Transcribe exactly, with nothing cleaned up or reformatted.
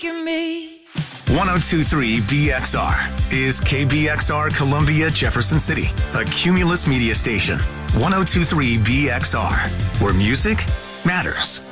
Give me one oh two point three B X R is K B X R Columbia, Jefferson City, a Cumulus media station. one oh two point three B X R, where music matters.